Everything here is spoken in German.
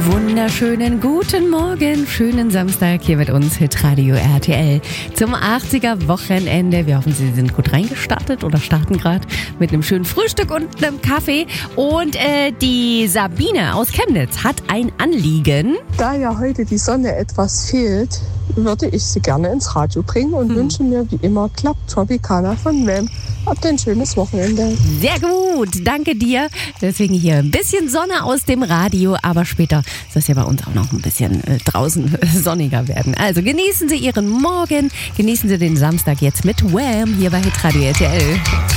Wunderschönen guten Morgen, schönen Samstag hier mit uns, Hitradio RTL zum 80er Wochenende. Wir hoffen, Sie sind gut reingestartet oder starten gerade mit einem schönen Frühstück und einem Kaffee. Und die Sabine aus Chemnitz hat ein Anliegen. Da ja heute die Sonne etwas fehlt, würde ich sie gerne ins Radio bringen und wünsche mir wie immer Club Tropicana von Wham. Habt ein schönes Wochenende. Sehr gut, danke dir. Deswegen hier ein bisschen Sonne aus dem Radio, aber später soll es ja bei uns auch noch ein bisschen draußen sonniger werden. Also genießen Sie Ihren Morgen, genießen Sie den Samstag jetzt mit Wham hier bei Hitradio RTL.